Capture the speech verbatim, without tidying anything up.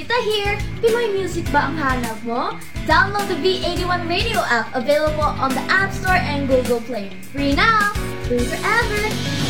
Chita here! Pinoy music ba ang hanap mo? Download the B eighty-one Radio app available on the App Store and Google Play. Free now! Free forever!